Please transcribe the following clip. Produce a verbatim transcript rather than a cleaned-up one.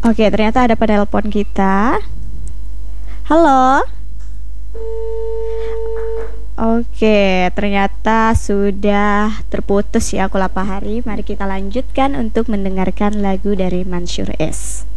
Oke, ternyata ada penelpon kita. Halo. Oke, ternyata sudah terputus ya Kulapahari. Mari kita lanjutkan untuk mendengarkan lagu dari Mansyur S.